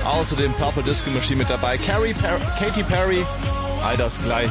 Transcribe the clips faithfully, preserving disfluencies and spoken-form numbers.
Außerdem Purple Disco Machine mit dabei. Carrie per- Katy Perry. All das gleich.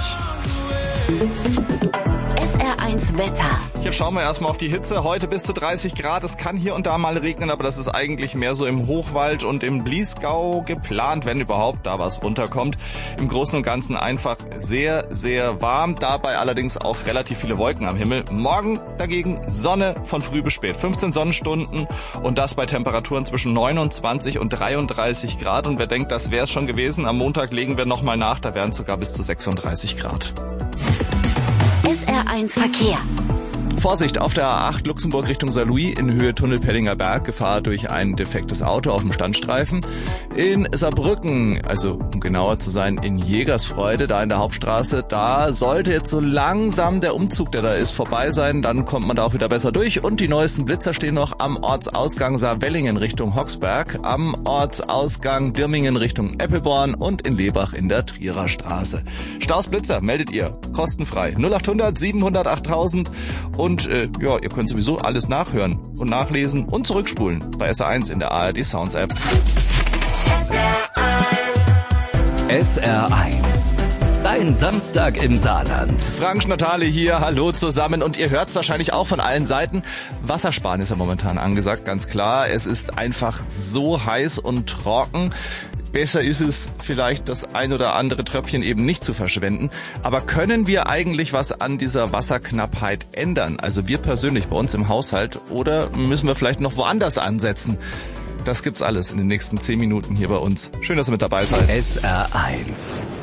S R eins Wetter. Jetzt schauen wir erstmal auf die Hitze. Heute bis zu dreißig Grad. Es kann hier und da mal regnen, aber das ist eigentlich mehr so im Hochwald und im Bliesgau geplant, wenn überhaupt da was runterkommt. Im Großen und Ganzen einfach sehr, sehr warm. Dabei allerdings auch relativ viele Wolken am Himmel. Morgen dagegen Sonne von früh bis spät. fünfzehn Sonnenstunden und das bei Temperaturen zwischen neunundzwanzig und dreiunddreißig Grad. Und wer denkt, das wäre es schon gewesen, am Montag legen wir nochmal nach. Da wären es sogar bis zu sechsunddreißig Grad. S R eins Verkehr. Vorsicht, auf der A acht Luxemburg Richtung Saarlouis in Höhe Tunnelpellinger Berg, Gefahr durch ein defektes Auto auf dem Standstreifen. In Saarbrücken, also um genauer zu sein, in Jägersfreude, da in der Hauptstraße, da sollte jetzt so langsam der Umzug, der da ist, vorbei sein. Dann kommt man da auch wieder besser durch. Und die neuesten Blitzer stehen noch am Ortsausgang Saarwellingen Richtung Hoxberg, am Ortsausgang Dirmingen Richtung Eppelborn und in Lebach in der Trierer Straße. Staus Blitzer meldet ihr kostenfrei null acht hundert siebenhundert achttausend und Und äh, ja, ihr könnt sowieso alles nachhören und nachlesen und zurückspulen bei S R eins in der A R D Sounds App. S R eins. S R eins. Dein Samstag im Saarland. Frank Natale hier, hallo zusammen. Und ihr hört es wahrscheinlich auch von allen Seiten. Wassersparen ist ja momentan angesagt, ganz klar. Es ist einfach so heiß und trocken. Besser ist es vielleicht, das ein oder andere Tröpfchen eben nicht zu verschwenden. Aber können wir eigentlich was an dieser Wasserknappheit ändern? Also wir persönlich bei uns im Haushalt, oder müssen wir vielleicht noch woanders ansetzen? Das gibt's alles in den nächsten zehn Minuten hier bei uns. Schön, dass ihr mit dabei seid. S R eins.